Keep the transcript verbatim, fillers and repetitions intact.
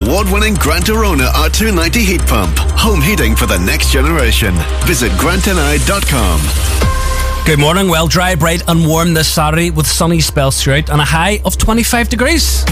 award-winning Grant Arona R two ninety heat pump. Home heating for the next generation. Visit grant n i dot com. Good morning. Well, dry, bright and warm this Saturday with sunny spells throughout and a high of twenty-five degrees.